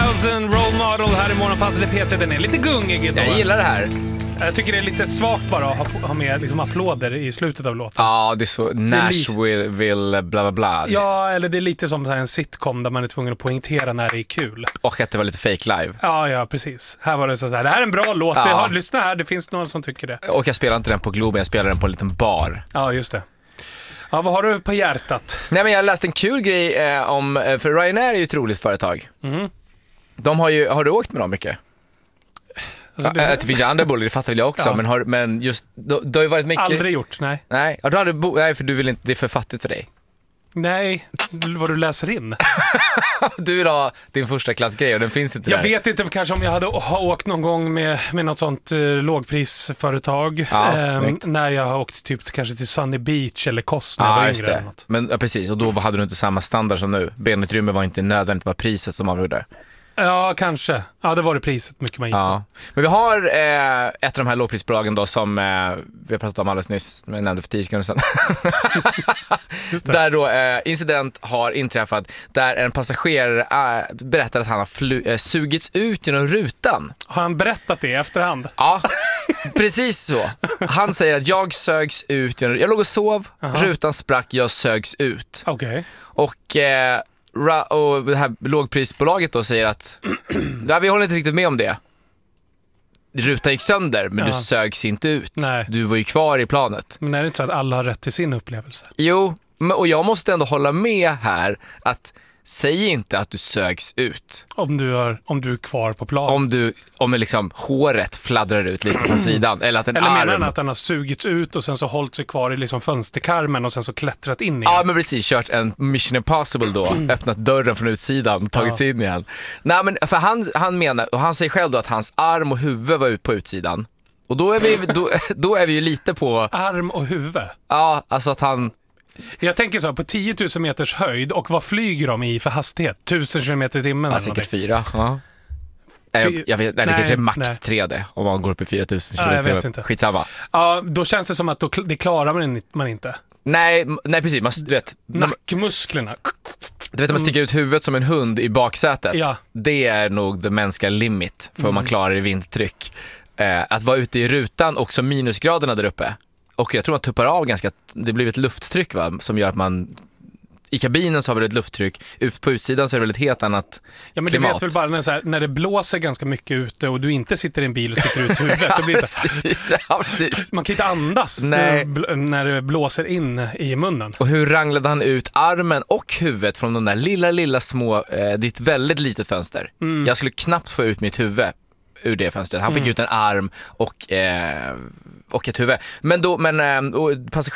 2000 Role Model här i Morgonpasset i P3. Den är lite gungig då. Jag gillar det här. Jag tycker det är lite svagt bara att ha med liksom applåder i slutet av låten. Ja, det är så Nashville bla bla bla. Ja, eller det är lite som en sitcom där man är tvungen att poängtera när det är kul. Och att det var lite fake live. Ja, precis. Här var det så här, det här är en bra låt. Ja. Lyssna här, det finns någon som tycker det. Och jag spelar inte den på Globen, jag spelar den på en liten bar. Ja, just det. Ja, vad har du på hjärtat? Nej, men jag läste en kul grej för Ryanair är ju ett roligt företag. Mm. De har du åkt med dem mycket? Alltså, Det finns ju andra bolag, det fattar väl jag också, ja. men just, det har ju varit mycket... Aldrig gjort, nej. Nej, nej, för du vill inte, det är för fattigt för dig. Nej, vad du läser in. Du vill ha din första klassgrej och den finns inte Jag där. vet inte, kanske om jag hade åkt någon gång med något sånt lågprisföretag. Ja, när jag har åkt typ kanske till Sunny Beach eller Kos när jag var yngre eller något. Men ja, precis, och då hade du inte samma standard som nu. Benutrymme var inte nödvändigt, det var priset som avgjorde. Ja, kanske. Ja, det var det priset mycket man gick på. Men vi har ett av de här lågprisbolagen då som vi har pratat om alldeles nyss, men jag nämnde för 10 sekunder sedan. Där då incident har inträffat där en passagerare berättar att han har sugits ut genom rutan. Har han berättat det i efterhand? Ja, precis så. Han säger att jag sögs ut genom, jag låg och sov, rutan sprack, jag sögs ut. Okej. Och det här lågprisbolaget då säger att vi håller inte riktigt med om det. Rutan gick sönder, men du sögs inte ut. Nej. Du var ju kvar i planet. Men är det inte så att alla har rätt till sin upplevelse? Jo, och jag måste ändå hålla med här att säg inte att du sögs ut. Om du är kvar på planet. Om liksom håret fladdrar ut lite på sidan. Eller att menar han att den har sugits ut och sen så hållit sig kvar i liksom fönsterkarmen och sen så klättrat in igen? Ja, men precis. Kört en Mission Impossible då. Öppnat dörren från utsidan och tagit sig in igen. Nej, men för han menar, och han säger själv då att hans arm och huvud var ut på utsidan. Och då är vi ju lite på... Arm och huvud? Ja, alltså att han... Jag tänker så här, på 10 000 meters höjd, och vad flyger de i för hastighet? 1000 kilometer i timmen? Ja, säkert 4. Ja. Jag vet, det kanske är max 3 det, om man går upp i 4000 km. Jag vet inte. Skitsamma. Ja, då känns det som att det klarar man inte. Nej, precis. Du vet, nackmusklerna. Du vet att man sticker ut huvudet som en hund i baksätet. Ja. Det är nog det mänskliga limit för om man klarar i vindtryck. Att vara ute i rutan, också minusgraderna där uppe. Och jag tror man tuppar av det blir ett lufttryck som gör att man... I kabinen så har vi ett lufttryck, på utsidan så är det väl ett helt annat klimat. Du vet väl bara när det blåser ganska mycket ute och du inte sitter i en bil och sticker ut huvudet. Då blir det precis. Man kan inte andas när det blåser in i munnen. Och hur ranglade han ut armen och huvudet från de där lilla små, ditt väldigt litet fönster. Jag skulle knappt få ut mitt huvud ur det fönstret. Han fick ut en arm och ett huvud. Men passageraren